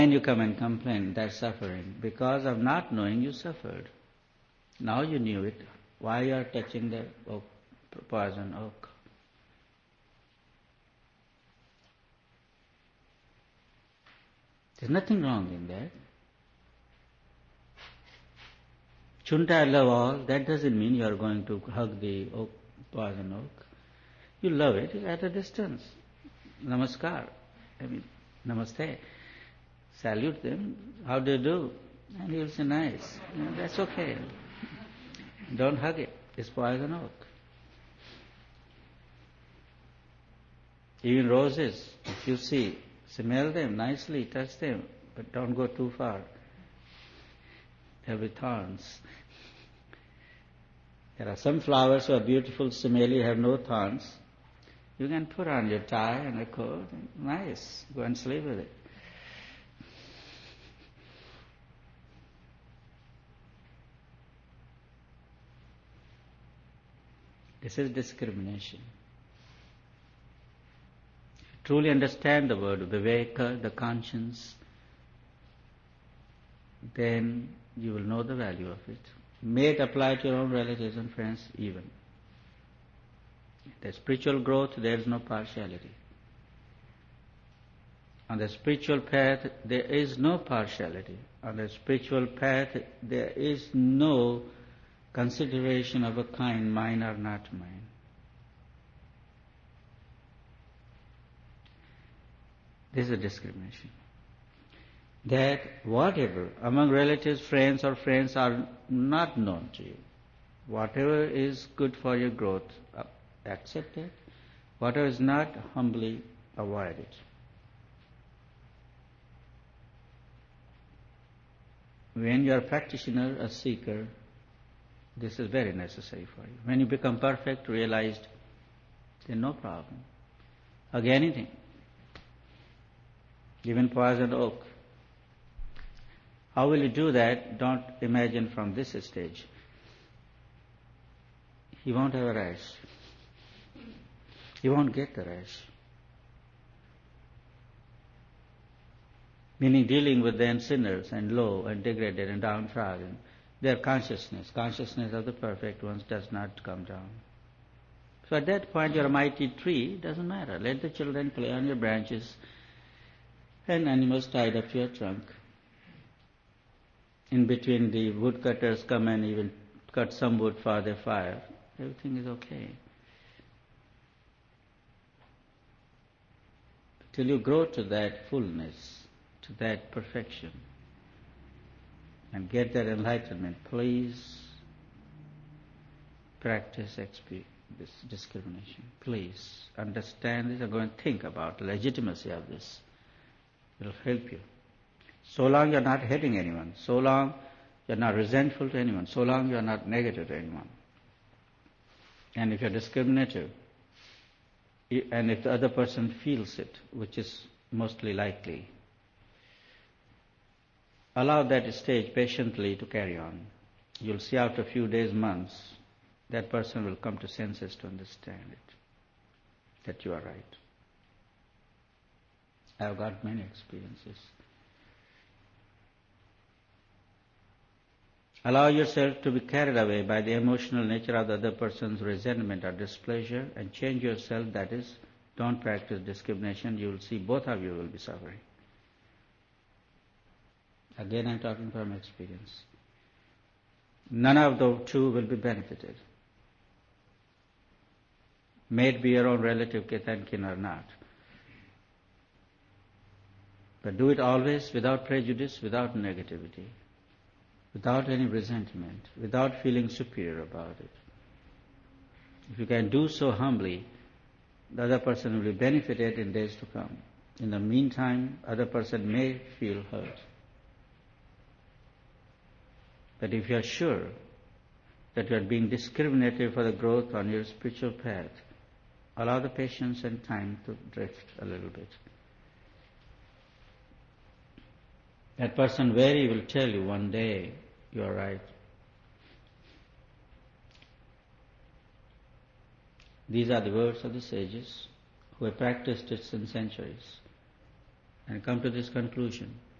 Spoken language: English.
And you come and complain, that's suffering. Because of not knowing, you suffered. Now you knew it. Why you are touching the oak, poison oak? There's nothing wrong in that. Shouldn't I love all? That doesn't mean you are going to hug the oak, poison oak. You love it at a distance. Namaskar. Namaste. Salute them. How do you do? And he'll say, nice. That's okay. Don't hug it. It's poison oak. Even roses, if you see, smell them nicely, touch them, but don't go too far. There will be thorns. There are some flowers who are beautiful, smelly, have no thorns. You can put on your tie and a coat, and nice, go and sleep with it. This is discrimination. If you truly understand the word viveka, the conscience, then you will know the value of it. May it apply to your own relatives and friends even. In the spiritual growth, there is no partiality. On the spiritual path, there is no partiality. On the spiritual path, there is no consideration of a kind, mine or not mine. This is a discrimination. That whatever among relatives, friends or friends are not known to you, whatever is good for your growth, accept it. Whatever is not, humbly avoid it. When you are a practitioner, a seeker, this is very necessary for you. When you become perfect, realized, there's no problem. Hug anything. Even poison oak. How will you do that? Don't imagine from this stage. He won't have a rash. He won't get the rash. Meaning dealing with them sinners and low and degraded and downtrodden. Their consciousness of the perfect ones does not come down. So at that point you're a mighty tree, doesn't matter. Let the children play on your branches and animals tied up to your trunk. In between the woodcutters come and even cut some wood for their fire. Everything is okay. Till you grow to that fullness, to that perfection, and get that enlightenment, please practice this discrimination. Please understand this and go and think about the legitimacy of this. It will help you. So long you are not hating anyone, so long you are not resentful to anyone, so long you are not negative to anyone. And if you are discriminative, and if the other person feels it, which is mostly likely, allow that stage patiently to carry on. You'll see after a few days, months, that person will come to senses to understand it, that you are right. I have got many experiences. Allow yourself to be carried away by the emotional nature of the other person's resentment or displeasure and change yourself, that is, don't practice discrimination. You will see both of you will be suffering. Again, I'm talking from experience. None of the two will be benefited. May it be your own relative, kith and kin or not. But do it always without prejudice, without negativity, without any resentment, without feeling superior about it. If you can do so humbly, the other person will be benefited in days to come. In the meantime, other person may feel hurt. But if you are sure that you are being discriminated for the growth on your spiritual path, allow the patience and time to drift a little bit. That person very will tell you one day, you are right. These are the words of the sages who have practiced it since centuries and come to this conclusion.